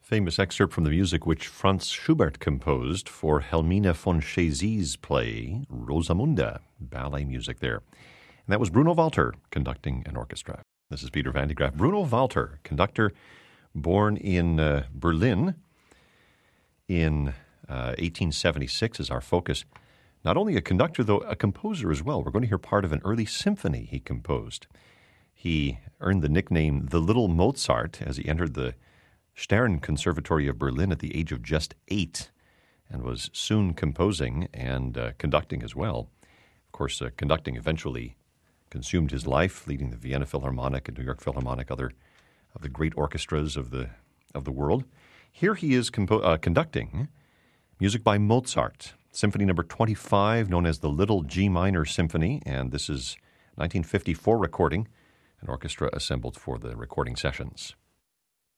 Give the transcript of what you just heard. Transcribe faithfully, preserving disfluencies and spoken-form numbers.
Famous excerpt from the music which Franz Schubert composed for Helmine von Chezy's play Rosamunde, ballet music there. And that was Bruno Walter conducting an orchestra. This is Peter Van de Graaff. Bruno Walter, conductor, born in uh, Berlin in uh, eighteen seventy-six is our focus. Not only a conductor, though, a composer as well. We're going to hear part of an early symphony he composed. He earned the nickname The Little Mozart as he entered the Stern Conservatory of Berlin at the age of just eight and was soon composing and uh, conducting as well. Of course, uh, conducting eventually consumed his life, leading the Vienna Philharmonic and New York Philharmonic, other of the great orchestras of the of the world. Here he is compo- uh, conducting music by Mozart, Symphony Number twenty-five, known as the Little G Minor Symphony, and this is nineteen fifty-four recording, an orchestra assembled for the recording sessions.